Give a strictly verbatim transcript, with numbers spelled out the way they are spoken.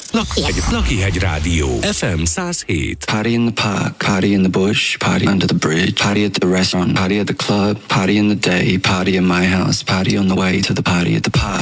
Lakihegy, Lakihegy Rádió, ef em száz hét. Party in the park, party in the bush, party under the bridge, party at the restaurant, party at the club, party in the day, party in my house, party on the way to the party at the park.